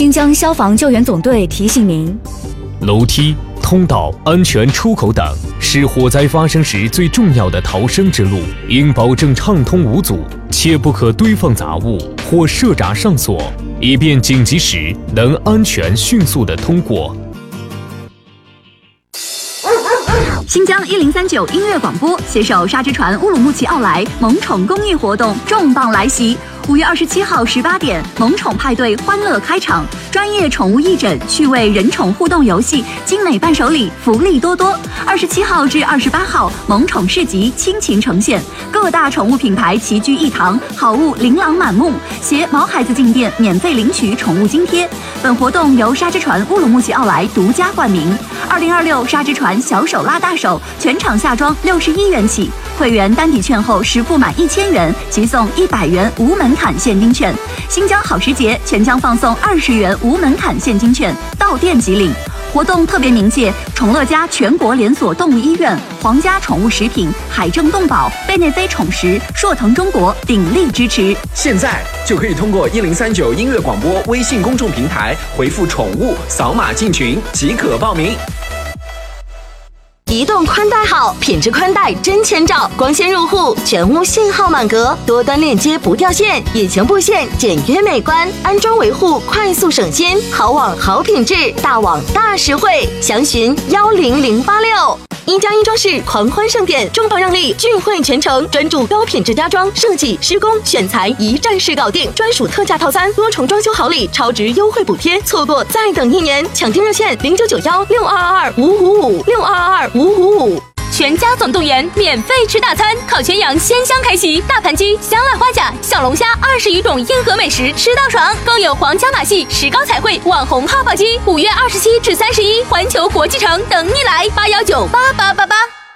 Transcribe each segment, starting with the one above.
新疆消防救援总队提醒您： 楼梯、通道、安全出口等是火灾发生时最重要的逃生之路，应保证畅通无阻，切不可堆放杂物或设闸上锁，以便紧急时能安全迅速地通过。 新疆1039音乐广播携手沙之船乌鲁木齐奥莱萌宠公益活动重磅来袭！5月27号18点，萌宠派对欢乐开场，专业宠物义诊、趣味人宠互动游戏、精美伴手礼，福利多多。27号至28号，萌宠市集倾情呈现，各大宠物品牌齐聚一堂，好物琳琅满目。携毛孩子进店免费领取宠物津贴。本活动由沙之船乌鲁木齐奥莱独家冠名。2026沙之船小手拉大手，全场下装61元起。会员单抵券后实付满1000元，即送100元无门槛现金券。新疆好时节，全将放送20元无门槛现金券，到店即领。活动特别鸣谢宠乐家全国连锁动物医院、皇家宠物食品、海正动保、贝内菲宠食、硕腾中国鼎力支持。 现在就可以通过1039音乐广播微信公众平台回复宠物，扫码进群即可报名。 移动宽带好，品质宽带真千兆，光纤入户，全屋信号满格，多端链接不掉线，隐形布线简约美观，安装维护快速省心，好网好品质，大网大实惠，详询10086。因江一装饰狂欢盛典，重磅让利，聚会全程，专注高品质家装设计、施工、选材，一站式搞定，专属特价套餐，多重装修好礼，超值优惠补贴，错过再等1年，抢订热线0991622555，6222555。 全家总动员，免费吃大餐，烤全羊鲜香开席，大盘鸡、香辣花甲、小龙虾20余种硬核美食吃到爽，更有皇家马戏、石膏彩绘、网红泡泡鸡。5月27至31，环球国际城等你来，8198888。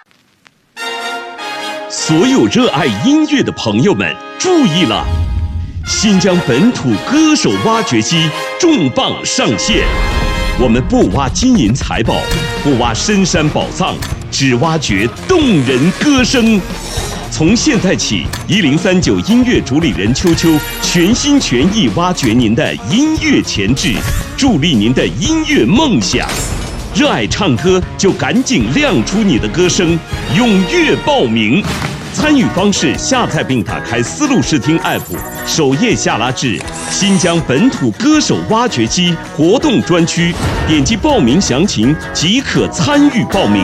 所有热爱音乐的朋友们注意了，新疆本土歌手挖掘机重磅上线。我们不挖金银财宝，不挖深山宝藏，只挖掘动人歌声。从现在起，1039音乐主理人秋秋全心全意挖掘您的音乐潜质，助力您的音乐梦想。热爱唱歌就赶紧亮出你的歌声，踊跃报名。参与方式：下载并打开丝路视听 App， 首页下拉至新疆本土歌手挖掘机活动专区，点击报名详情即可参与报名。